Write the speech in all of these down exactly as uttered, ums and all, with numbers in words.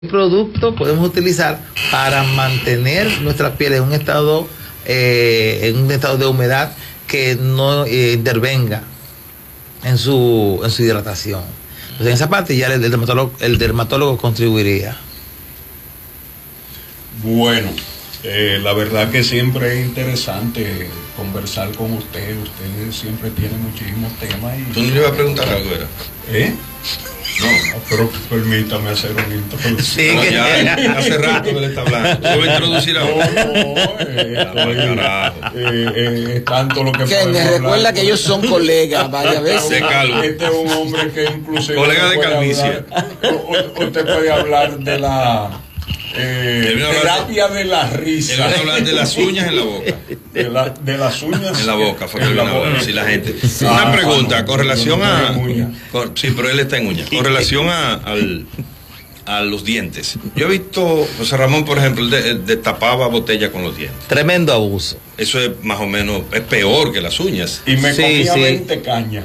producto podemos utilizar para mantener nuestra piel en un estado eh, en un estado de humedad que no eh, intervenga en su en su hidratación. Entonces en esa parte ya el, el dermatólogo el dermatólogo contribuiría. Bueno, eh, la verdad que siempre es interesante conversar con usted. Usted siempre tiene muchísimos temas. Y... ¿Tú no le ibas a preguntar algo, era? ¿Eh? No, pero permítame hacer una introducción. Sí, no, ya, hace rato que le está hablando. ¿Se va a introducir ahora? No, no, eh, eh, eh, eh, tanto lo que que me recuerda hablar, que ellos son colegas varias veces. De calvo. Este es un hombre que inclusive... Colega de calvicie. Usted puede hablar de la... Eh, terapia de la risa. Él va a hablar de las uñas en la boca. De, la, de las uñas en la boca. Fue en la boca. Si la gente. Sí. Una Ah, pregunta no, con relación no, a. no, no, Con, sí, pero él está en uñas. Con relación a, al, a los dientes. Yo he visto, José Ramón, por ejemplo, de, destapaba botella con los dientes. Tremendo abuso. Eso es más o menos, es peor que las uñas. Y me Sí, comía sí. veinte cañas.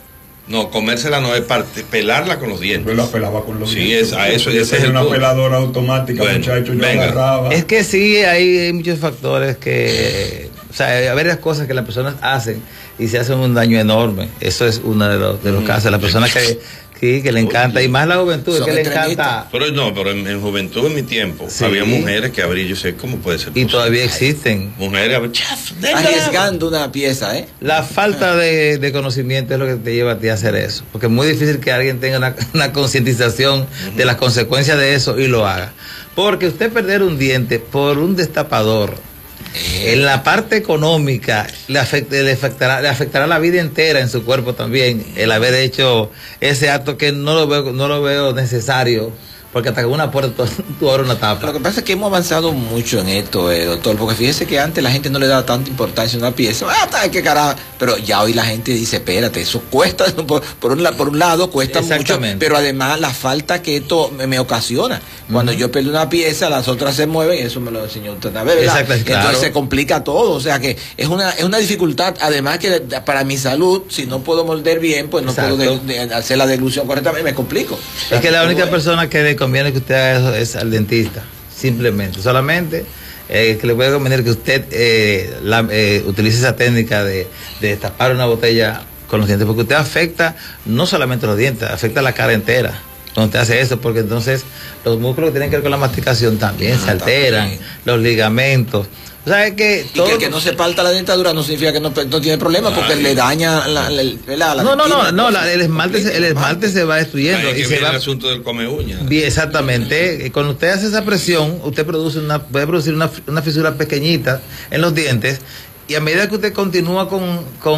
No, comérsela no es parte, pelarla con los dientes. Yo la pelaba con los Sí, dientes. es, a eso, Yo ese es el una punto. peladora automática, Bueno, muchachos, yo venga. agarraba. Es que sí, hay muchos factores que, o sea, hay varias cosas que las personas hacen y se hacen un daño enorme. Eso es uno de los, de los Mm. casos. Las personas que, sí, que le encanta, y más la juventud, es Son que le extremistas. encanta. Pero no, pero en, en juventud, en mi tiempo, Sí. había mujeres que abrían, yo sé cómo puede ser Y posible? todavía existen. Mujeres abrían, chef, déjala. Arriesgando una pieza, ¿eh? La falta de, de conocimiento es lo que te lleva a ti a hacer eso. Porque es muy difícil que alguien tenga una, una concientización uh-huh. de las consecuencias de eso y lo haga. Porque usted perder un diente por un destapador, eh. en la parte económica, le, afect, le, afectará, le afectará la vida entera en su cuerpo también, el haber hecho ese acto que no lo veo, no lo veo necesario. Porque hasta con una puerta tú abres una tapa. Lo que pasa es que hemos avanzado mucho en esto, eh, doctor, porque fíjese que antes la gente no le daba tanta importancia a una pieza. Ah, está, qué carajo. Pero ya hoy la gente dice, espérate, eso cuesta, por, por, un, por un lado cuesta mucho, pero además la falta que esto me, me ocasiona. Cuando uh-huh. yo pierdo una pieza, las otras se mueven, y eso me lo enseñó usted una vez, ¿verdad? Exacto, claro. Entonces se complica todo, o sea que es una, es una dificultad, además que para mi salud, si no puedo morder bien, pues no Exacto. puedo de, de hacer la deglución correctamente, me complico. Es que la única persona que de conviene que usted haga eso es al dentista, simplemente, solamente eh, que le puede convenir que usted eh, la, eh, utilice esa técnica de, de destapar una botella con los dientes, porque usted afecta no solamente los dientes, afecta la cara entera cuando usted hace eso, porque entonces los músculos que tienen que ver con la masticación también ah, se alteran, también. Los ligamentos. O sea, es que y que el que no se parta la dentadura no significa que no, no tiene problema, porque Ay. le daña la, la, la, la no, no, no, no, la, el esmalte, se, el esmalte se va destruyendo. Ay, y que se viene va el asunto del come uña. Exactamente. Cuando usted hace esa presión, usted produce una, puede producir una, una fisura pequeñita en los dientes. Y a medida que usted continúa con, con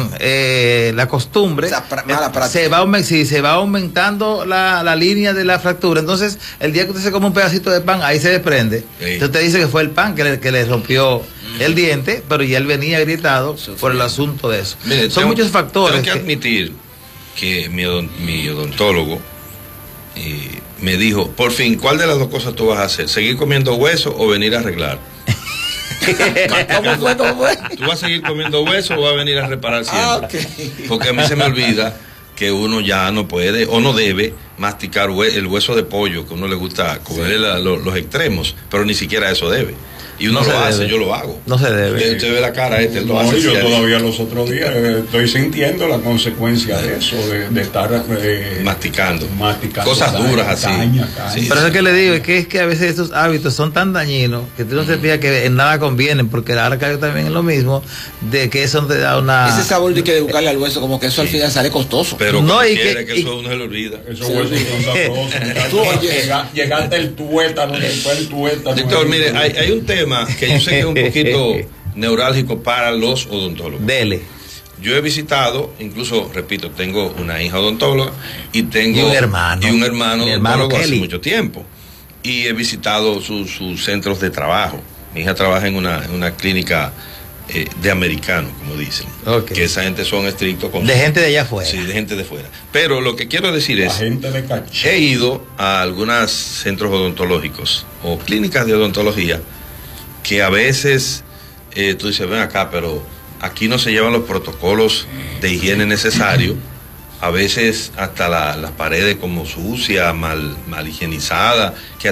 eh, la costumbre, Esa pra- mala se, va, sí, se va aumentando la, la línea de la fractura. Entonces, el día que usted se come un pedacito de pan, ahí se desprende. Sí. Entonces usted dice que fue el pan que le, que le rompió mm. el diente, pero ya él venía gritado Sufrido. por el asunto de eso. Mire, Son tengo, muchos factores. Tengo que, que admitir que mi, odont, mi odontólogo eh, me dijo, por fin, ¿cuál de las dos cosas tú vas a hacer? ¿Seguir comiendo hueso o venir a arreglar? ¿Cómo fue? ¿Cómo fue? ¿Tú vas a seguir comiendo hueso o vas a venir a reparar siempre? Ah, okay. Porque a mí se me olvida que uno ya no puede o no debe masticar hue el hueso de pollo, que a uno le gusta comer sí. la, lo, los extremos, pero ni siquiera eso debe. Y uno no lo hace, debe. yo lo hago. No se debe. Usted, usted ve la cara este, él lo no, hace. Yo todavía los otros días eh, estoy sintiendo la consecuencia de eso, de, de estar eh, masticando. masticando. Cosas caña, duras así. Caña, caña. Sí, pero eso que le digo es que es que a veces estos hábitos son tan dañinos que tú no te fijas que en nada convienen, porque ahora caigo también en lo mismo, de que eso te da una... Ese sabor de que buscarle al hueso, como que eso sí. al final sale costoso. Pero no, y quiere, que, que eso y, uno se le olvida. Esos huesos son sabrosos. Llegaste el tuétano, después el tuétano. Doctor, mire, hay, hay un tema que yo sé que es un poquito neurálgico para los odontólogos. Dele. Yo he visitado, incluso, repito, tengo una hija odontóloga y tengo y un hermano, y un hermano, hermano odontólogo Kelly. hace mucho tiempo. Y he visitado sus su centros de trabajo. Mi hija trabaja en una, en una clínica eh, de americanos, como dicen. Okay. Que esa gente son estrictos con... De su, gente de allá afuera. Sí, de gente de fuera. Pero lo que quiero decir La es... gente de caché. He ido a algunos centros odontológicos o clínicas de odontología que a veces eh, tú dices, ven acá, pero aquí no se llevan los protocolos de higiene necesarios a veces hasta la, las paredes como sucias, mal, mal higienizadas, que